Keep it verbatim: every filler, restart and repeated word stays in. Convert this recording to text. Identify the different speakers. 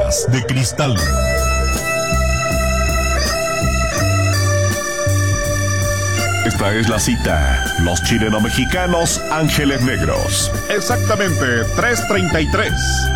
Speaker 1: bolas de cristal. Esta es la cita. Los chileno-mexicanos Ángeles Negros.
Speaker 2: Exactamente, tres treinta y tres.